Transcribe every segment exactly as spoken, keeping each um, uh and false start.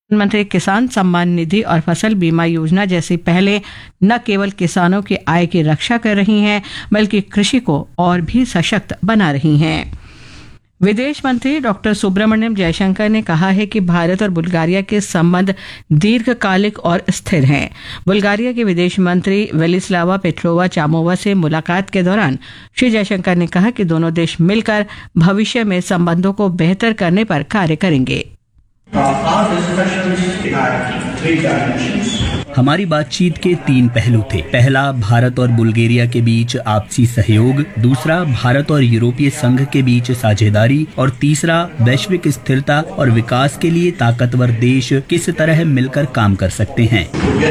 प्रधानमंत्री किसान सम्मान निधि और फसल बीमा योजना जैसी पहले न केवल किसानों की आय की रक्षा कर रही हैं, बल्कि कृषि को और भी सशक्त बना रही हैं। विदेश मंत्री डॉक्टर सुब्रमण्यम जयशंकर ने कहा है कि भारत और बुल्गारिया के संबंध दीर्घकालिक और स्थिर हैं। बुल्गारिया के विदेश मंत्री वेलिस्लावा पेट्रोवा चामोवा से मुलाकात के दौरान श्री जयशंकर ने कहा कि दोनों देश मिलकर भविष्य में संबंधों को बेहतर करने पर कार्य करेंगे। हमारी बातचीत के तीन पहलू थे। पहला, भारत और बुल्गारिया के बीच आपसी सहयोग। दूसरा, भारत और यूरोपीय संघ के बीच साझेदारी। और तीसरा, वैश्विक स्थिरता और विकास के लिए ताकतवर देश किस तरह मिलकर काम कर सकते हैं।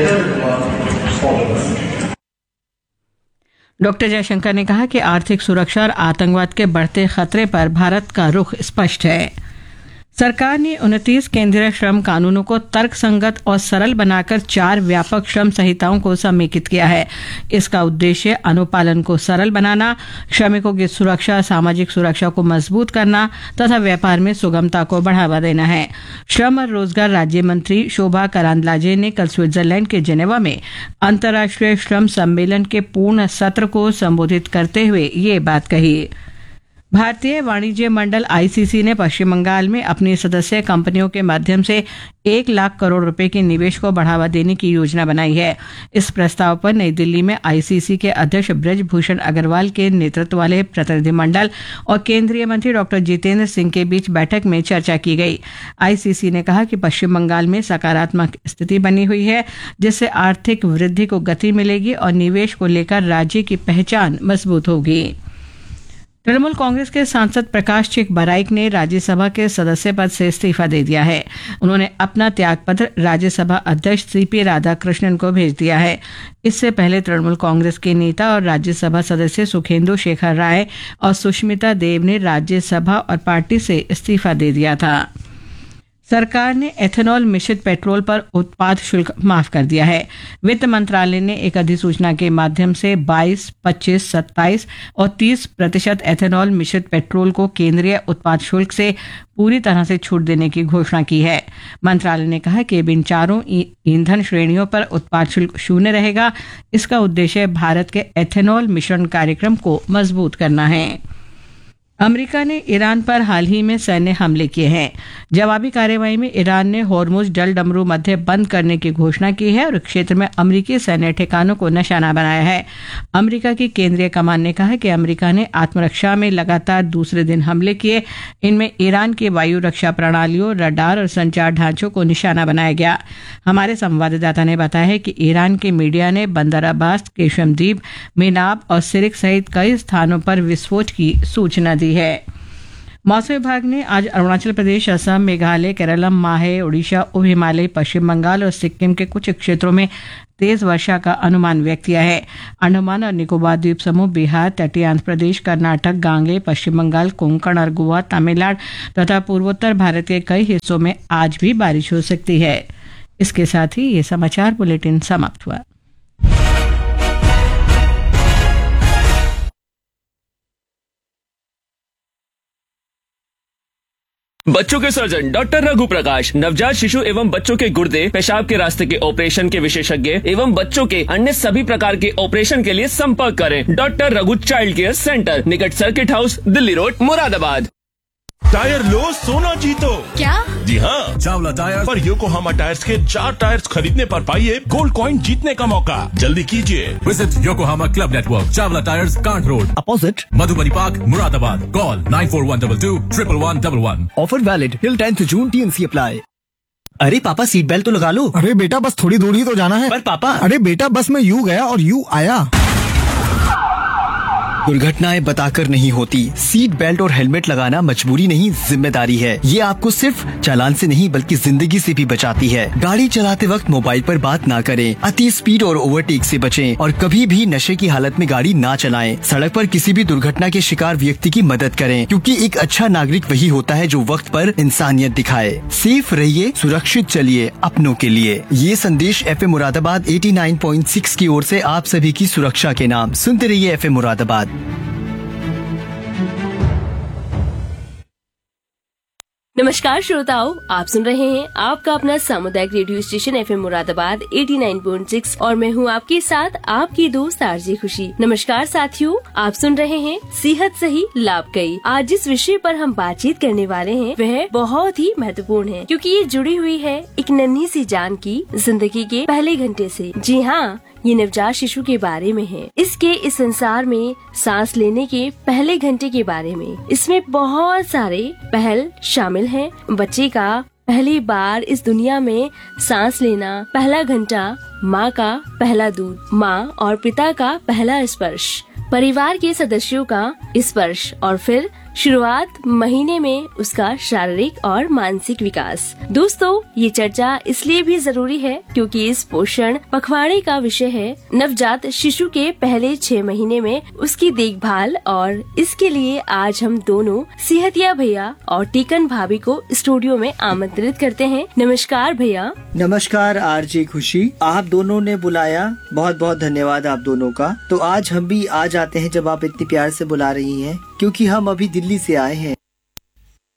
डॉक्टर जयशंकर ने कहा कि आर्थिक सुरक्षा और आतंकवाद के बढ़ते खतरे पर भारत का रुख स्पष्ट है। सरकार ने उनतीस केंद्रीय श्रम कानूनों को तर्कसंगत और सरल बनाकर चार व्यापक श्रम संहिताओं को समेकित किया है। इसका उद्देश्य अनुपालन को सरल बनाना, श्रमिकों की सुरक्षा, सामाजिक सुरक्षा को मजबूत करना तथा व्यापार में सुगमता को बढ़ावा देना है। श्रम और रोजगार राज्य मंत्री शोभा करांदलाजे ने कल स्विट्जरलैंड के जेनेवा में अंतर्राष्ट्रीय श्रम सम्मेलन के पूर्ण सत्र को संबोधित करते हुए ये बात कही। भारतीय वाणिज्य मंडल आईसीसी ने पश्चिम बंगाल में अपनी सदस्य कंपनियों के माध्यम से एक लाख करोड़ रुपए के निवेश को बढ़ावा देने की योजना बनाई है। इस प्रस्ताव पर नई दिल्ली में आईसीसी के अध्यक्ष ब्रजभूषण अग्रवाल के नेतृत्व वाले प्रतिनिधिमंडल और केंद्रीय मंत्री डॉक्टर जितेंद्र सिंह के बीच बैठक में चर्चा की गई। आईसीसी ने कहा कि पश्चिम बंगाल में सकारात्मक स्थिति बनी हुई है, जिससे आर्थिक वृद्धि को गति मिलेगी और निवेश को लेकर राज्य की पहचान मजबूत होगी। तृणमूल कांग्रेस के सांसद प्रकाश चिक बराइक ने राज्यसभा के सदस्य पद से इस्तीफा दे दिया है। उन्होंने अपना त्यागपत्र राज्यसभा अध्यक्ष सीपी राधाकृष्णन को भेज दिया है। इससे पहले तृणमूल कांग्रेस के नेता और राज्यसभा सदस्य सुखेंदु शेखर राय और सुष्मिता देव ने राज्यसभा और पार्टी से इस्तीफा दे दिया था। सरकार ने एथेनॉल मिश्रित पेट्रोल पर उत्पाद शुल्क माफ कर दिया है। वित्त मंत्रालय ने एक अधिसूचना के माध्यम से बाईस, पच्चीस, सत्ताईस और तीस प्रतिशत एथेनॉल मिश्रित पेट्रोल को केंद्रीय उत्पाद शुल्क से पूरी तरह से छूट देने की घोषणा की है। मंत्रालय ने कहा कि इन चारों ईंधन श्रेणियों पर उत्पाद शुल्क शून्य रहेगा। इसका उद्देश्य भारत के एथेनॉल मिश्रण कार्यक्रम को मजबूत करना है। अमेरिका ने ईरान पर हाल ही में सैन्य हमले किए हैं। जवाबी कार्रवाई में ईरान ने होर्मुज जल डमरू मध्य बंद करने की घोषणा की है और क्षेत्र में अमेरिकी सैन्य ठिकानों को निशाना बनाया है। अमेरिका की केंद्रीय कमान ने कहा कि अमेरिका ने आत्मरक्षा में लगातार दूसरे दिन हमले किए। इनमें ईरान की वायु रक्षा प्रणालियों, रडार और संचार ढांचों को निशाना बनाया गया। हमारे संवाददाता ने बताया है कि ईरान के मीडिया ने बंदर अब्बास, केशमद्वीप, मिनाब और सिरिक सहित कई स्थानों पर विस्फोट की सूचना दी है। मौसम विभाग ने आज अरुणाचल प्रदेश, असम, मेघालय, केरलम, माहे, ओडिशा, उप हिमालय, पश्चिम बंगाल और सिक्किम के कुछ क्षेत्रों में तेज वर्षा का अनुमान व्यक्त किया है। अंडमान और निकोबार द्वीप समूह, बिहार, तटीय आंध्र प्रदेश, कर्नाटक, गांगे, पश्चिम बंगाल, कोंकण और गोवा, तमिलनाडु तथा पूर्वोत्तर भारत के कई हिस्सों में आज भी बारिश हो सकती है। इसके साथ ही ये समाचार बुलेटिन समाप्त हुआ। बच्चों के सर्जन डॉक्टर रघु प्रकाश नवजात शिशु एवं बच्चों के गुर्दे, पेशाब के रास्ते के ऑपरेशन के विशेषज्ञ एवं बच्चों के अन्य सभी प्रकार के ऑपरेशन के लिए संपर्क करें। Doctor Raghu child care centre, निकट circuit house, Delhi road, Moradabad. Tyre लो, सोना जीतो। क्या? जी हाँ, चावला टायर पर योकोहामा टायर्स के चार टायर्स खरीदने पर पाइए गोल्ड कॉइन जीतने का मौका। जल्दी कीजिए। Visit Yokohama club network, Chawla tyres, can't road, opposite Madhubani park, Moradabad. Call nine four one double two triple one double one. Offer valid till tenth June, T N C apply. अरे पापा, सीट बेल्ट तो लगा लो। अरे बेटा, बस थोड़ी दूर ही तो जाना है। पर पापा। अरे बेटा, बस में यू गया और यू आया। दुर्घटनाएं बताकर नहीं होती। सीट बेल्ट और हेलमेट लगाना मजबूरी नहीं, जिम्मेदारी है। ये आपको सिर्फ चालान से नहीं बल्कि जिंदगी से भी बचाती है। गाड़ी चलाते वक्त मोबाइल पर बात ना करें, अति स्पीड और ओवरटेक से बचें और कभी भी नशे की हालत में गाड़ी ना चलाएं। सड़क पर किसी भी दुर्घटना के शिकार व्यक्ति की मदद करें, क्योंकि एक अच्छा नागरिक वही होता है जो वक्त पर इंसानियत दिखाए। सेफ रहिए, सुरक्षित चलिए, अपनों के लिए। ये संदेश एफ एम मुरादाबाद नवासी पॉइंट छह की ओर से आप सभी की सुरक्षा के नाम। सुनते रहिए एफ एम मुरादाबाद। नमस्कार श्रोताओ, आप सुन रहे हैं आपका अपना सामुदायिक radio station F M Moradabad नवासी पॉइंट छह और मैं हूं आपके साथ आपकी दोस्त आरजे खुशी। नमस्कार साथियों, आप सुन रहे हैं सेहत सही लाभ कई। आज जिस विषय पर हम बातचीत करने वाले हैं वह बहुत ही महत्वपूर्ण है, क्योंकि ये जुड़ी हुई है एक नन्ही सी जान की जिंदगी के पहले घंटे से। जी हाँ, ये नवजात शिशु के बारे में है, इसके इस संसार में सांस लेने के पहले घंटे के बारे में। इसमें बहुत सारे पहल शामिल हैं। बच्चे का पहली बार इस दुनिया में सांस लेना, पहला घंटा, माँ का पहला दूध, माँ और पिता का पहला स्पर्श, परिवार के सदस्यों का स्पर्श और फिर शुरुआत महीने में उसका शारीरिक और मानसिक विकास। दोस्तों, ये चर्चा इसलिए भी जरूरी है क्योंकि इस पोषण पखवाड़े का विषय है नवजात शिशु के पहले छह महीने में उसकी देखभाल। और इसके लिए आज हम दोनों सेहतिया भैया और टीकन भाभी को स्टूडियो में आमंत्रित करते हैं। नमस्कार भैया। नमस्कार आरजे खुशी, आप दोनों ने बुलाया, बहुत बहुत धन्यवाद आप दोनों का। तो आज हम भी आ जाते हैं जब आप इतनी प्यार से बुला रही हैं, क्योंकि हम अभी दिल्ली से आए हैं